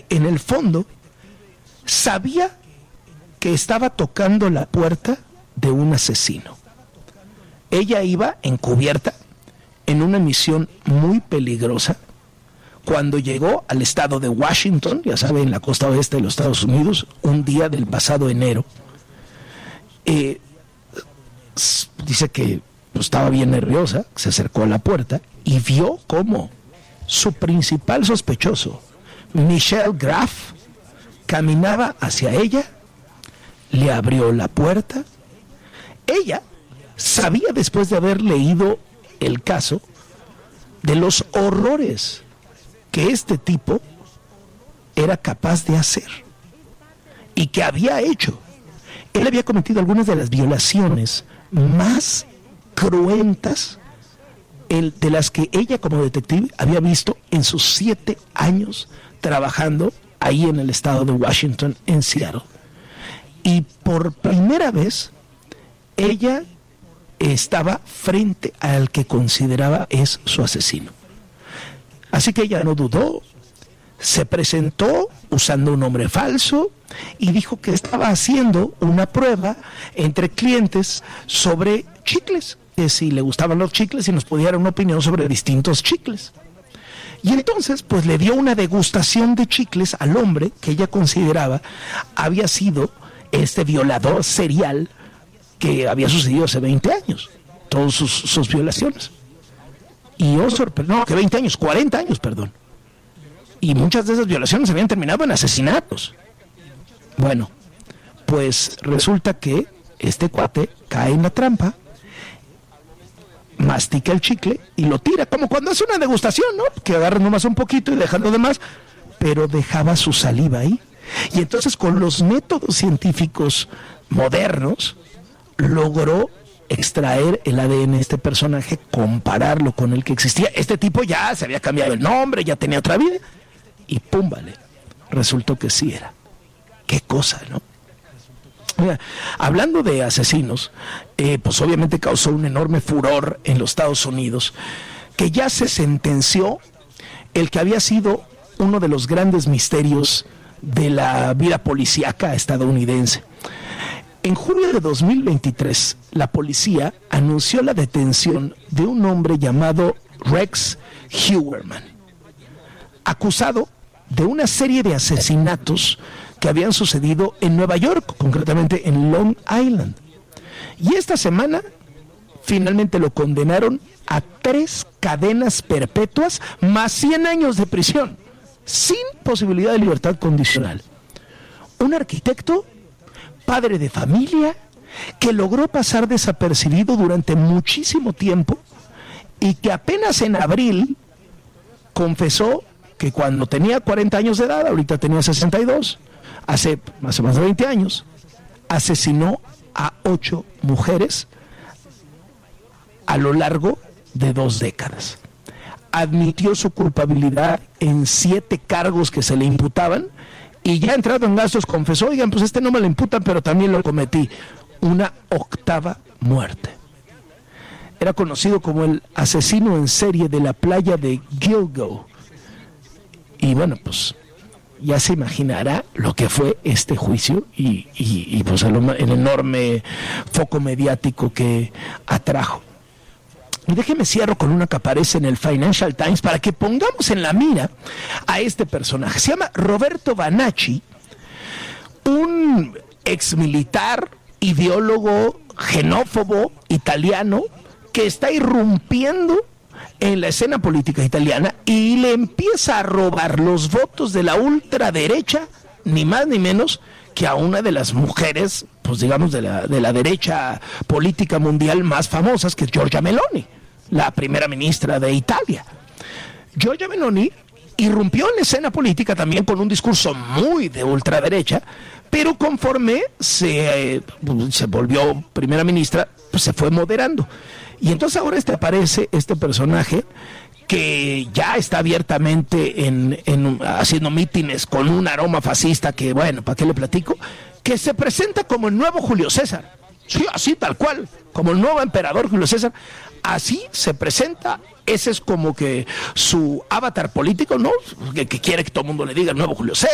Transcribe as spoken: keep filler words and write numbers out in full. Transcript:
en el fondo sabía que estaba tocando la puerta de un asesino. Ella iba encubierta en una misión muy peligrosa. Cuando llegó al estado de Washington, ya saben, en la costa oeste de los Estados Unidos, un día del pasado enero, eh, dice que pues, estaba bien nerviosa, se acercó a la puerta y vio cómo su principal sospechoso, Michelle Graff, caminaba hacia ella, le abrió la puerta. Ella sabía, después de haber leído el caso, de los horrores que este tipo era capaz de hacer y que había hecho. Él había cometido algunas de las violaciones más cruentas el, de las que ella como detective había visto en sus siete años trabajando ahí en el estado de Washington, en Seattle. Y por primera vez ella estaba frente al que consideraba es su asesino. Así que ella no dudó, se presentó usando un nombre falso y dijo que estaba haciendo una prueba entre clientes sobre chicles, que si le gustaban los chicles y nos podía dar una opinión sobre distintos chicles. Y entonces pues le dio una degustación de chicles al hombre que ella consideraba había sido este violador serial que había sucedido hace veinte años, todas sus, sus violaciones. Y oh, sorpre- no, que veinte años, cuarenta años, perdón. Y muchas de esas violaciones habían terminado en asesinatos. Bueno, pues resulta que este cuate cae en la trampa, mastica el chicle y lo tira, como cuando hace una degustación, ¿no? Que agarra nomás un poquito y deja lo demás, pero dejaba su saliva ahí. Y entonces con los métodos científicos modernos logró extraer el A D N de este personaje, compararlo con el que existía. Este tipo ya se había cambiado el nombre, ya tenía otra vida, y pum, vale, resultó que sí era. Qué cosa, ¿no? Mira, hablando de asesinos, eh, pues obviamente causó un enorme furor en los Estados Unidos, que ya se sentenció el que había sido uno de los grandes misterios de la vida policíaca estadounidense. En julio de dos mil veintitrés, la policía anunció la detención de un hombre llamado Rex Heuermann, acusado de una serie de asesinatos que habían sucedido en Nueva York, concretamente en Long Island. Y esta semana finalmente lo condenaron a tres cadenas perpetuas más cien años de prisión, sin posibilidad de libertad condicional. Un arquitecto, padre de familia, que logró pasar desapercibido durante muchísimo tiempo y que apenas en abril confesó que cuando tenía cuarenta años de edad, ahorita tenía sesenta y dos, hace, hace más de veinte años, asesinó a ocho mujeres a lo largo de dos décadas. Admitió su culpabilidad en siete cargos que se le imputaban y ya entrado en gastos confesó, oigan, pues este no me lo imputan, pero también lo cometí. Una octava muerte. Era conocido como el asesino en serie de la playa de Gilgo. Y bueno, pues ya se imaginará lo que fue este juicio y, y, y pues el, el enorme foco mediático que atrajo. Y déjeme cierro con una que aparece en el Financial Times para que pongamos en la mira a este personaje. Se llama Roberto Vanacci, un exmilitar, ideólogo, xenófobo italiano que está irrumpiendo en la escena política italiana y le empieza a robar los votos de la ultraderecha, ni más ni menos que a una de las mujeres, pues digamos, de la, de la derecha política mundial más famosas, que es Giorgia Meloni, la primera ministra de Italia. Giorgia Meloni irrumpió en la escena política también con un discurso muy de ultraderecha, pero conforme se, eh, se volvió primera ministra, pues se fue moderando. Y entonces ahora este aparece este personaje que ya está abiertamente en, en haciendo mítines con un aroma fascista que, bueno, ¿para qué le platico? Que se presenta como el nuevo Julio César. Sí, así tal cual, como el nuevo emperador Julio César. Así se presenta, ese es como que su avatar político, ¿no? Que, que quiere que todo el mundo le diga el nuevo Julio César.